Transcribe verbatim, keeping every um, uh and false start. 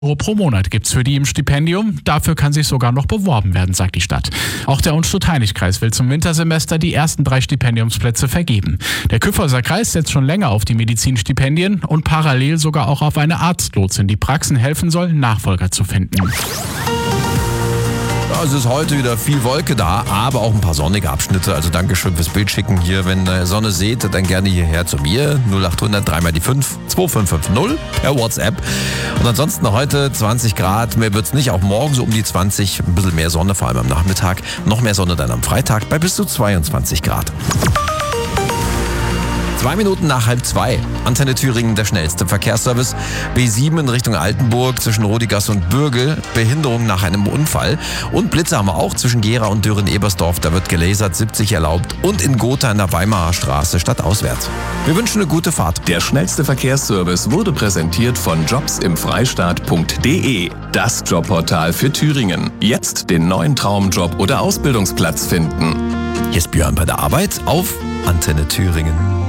Euro pro Monat gibt's für die im Stipendium. Dafür kann sich sogar noch beworben werden, sagt die Stadt. Auch der Unstrut-Heinig-Kreis will zum Wintersemester die ersten drei Stipendiumsplätze vergeben. Der Kyffhäuser Kreis setzt schon länger auf die Medizinstipendien und parallel sogar auch auf eine Arztlotsin, die Praxen helfen soll, Nachfolger zu finden. Es ist heute wieder viel Wolke da, aber auch ein paar sonnige Abschnitte. Also Dankeschön fürs Bild schicken hier. Wenn ihr Sonne seht, dann gerne hierher zu mir. null acht hundert drei mal die fünf zwei fünf fünf null per WhatsApp. Und ansonsten heute zwanzig Grad. Mehr wird's nicht. Auch morgen so um die zwanzig. Ein bisschen mehr Sonne, vor allem am Nachmittag. Noch mehr Sonne dann am Freitag bei bis zu zweiundzwanzig Grad. Zwei Minuten nach halb zwei. Antenne Thüringen, der schnellste Verkehrsservice. B sieben in Richtung Altenburg zwischen Rodigasse und Bürgel. Behinderung nach einem Unfall. Und Blitze haben wir auch zwischen Gera und Dürren-Ebersdorf. Da wird gelasert, siebzig erlaubt. Und in Gotha in der Weimarer Straße stadtauswärts. Wir wünschen eine gute Fahrt. Der schnellste Verkehrsservice wurde präsentiert von jobs im freistaat punkt de. Das Jobportal für Thüringen. Jetzt den neuen Traumjob oder Ausbildungsplatz finden. Hier ist Björn bei der Arbeit auf Antenne Thüringen.